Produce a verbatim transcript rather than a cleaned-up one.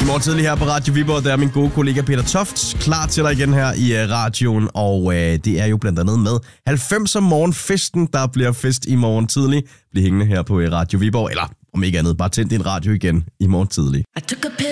Godmorgen tidlig her på Radio Viborg. Der er min gode kollega Peter Toft klar til dig igen her i uh, radioen. Og uh, det er jo blandt andet med halvfemser morgenfesten, der bliver fest i morgen tidlig. Bliv hængende her på uh, Radio Viborg. Eller om ikke andet, bare tænd din radio igen i morgen tidlig.